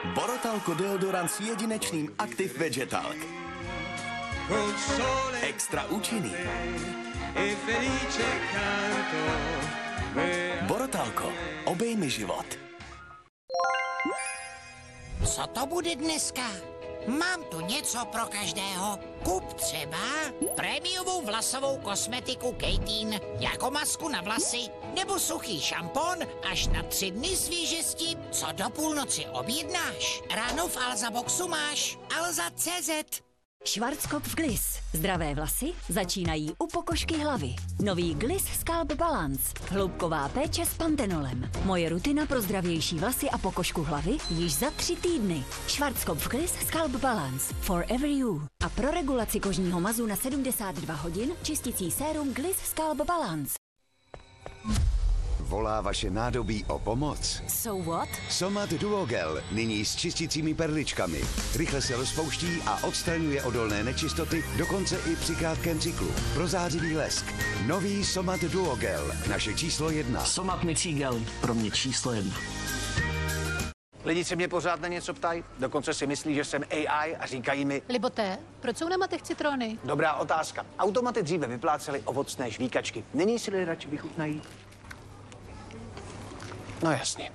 Borotalco deodorant s jedinečným Active Vegetalk. Extra účinný. Borotalco. Obejmi život. Co to bude dneska? Mám tu něco pro každého. Kup třeba prémiovou vlasovou kosmetiku Kejtín jako masku na vlasy nebo suchý šampon až na 3 dny svížesti, co do půlnoci objednáš. Ráno v Alza Boxu máš Alza.cz. Schwarzkopf Gliss. Zdravé vlasy začínají u pokožky hlavy. Nový Gliss Scalp Balance. Hloubková péče s pantenolem. Moje rutina pro zdravější vlasy a pokožku hlavy již za 3 týdny. Schwarzkopf Gliss Scalp Balance. Forever you. A pro regulaci kožního mazu na 72 hodin čisticí sérum Gliss Scalp Balance. Volá vaše nádobí o pomoc? So what? Somat Duogel, nyní s čistícími perličkami. Rychle se rozpouští a odstraňuje odolné nečistoty, dokonce i při krátkém cyklu. Prozářivý lesk. Nový Somat Duogel, naše číslo 1. Somat Micigel, pro mě číslo 1. Lidi se mě pořád na něco ptají, dokonce si myslí, že jsem AI a říkají mi... Liboté, proč jsou na matech citrony? Dobrá otázka. Automaty dříve vyplácely ovocné žvíkačky. Nyní si lidé radši vychutnají. No jasně.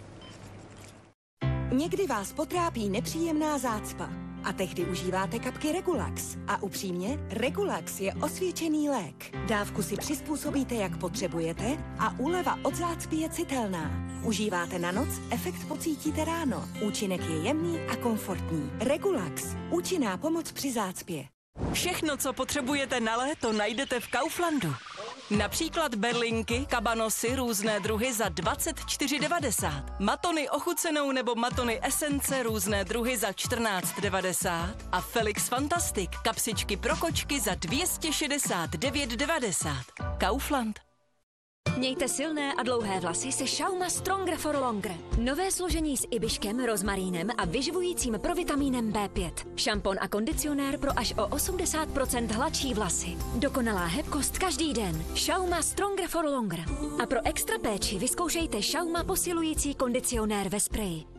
Někdy vás potrápí nepříjemná zácpa a tehdy užíváte kapky Regulax. A upřímně, Regulax je osvědčený lék. Dávku si přizpůsobíte, jak potřebujete a úleva od zácpy je citelná. Užíváte na noc, efekt pocítíte ráno. Účinek je jemný a komfortní. Regulax. Účinná pomoc při zácpě. Všechno, co potřebujete na léto, najdete v Kauflandu. Například berlinky, kabanosy, různé druhy za 24,90. Matony ochucenou nebo matony esence, různé druhy za 14,90. A Felix Fantastic, kapsičky pro kočky za 269,90. Kaufland. Mějte silné a dlouhé vlasy se Schauma Stronger for Longer. Nové složení s ibiškem, rozmarínem a vyživujícím provitamínem B5. Šampon a kondicionér pro až o 80% hladší vlasy. Dokonalá hebkost každý den. Schauma Stronger for Longer. A pro extra péči vyzkoušejte Schauma posilující kondicionér ve spreji.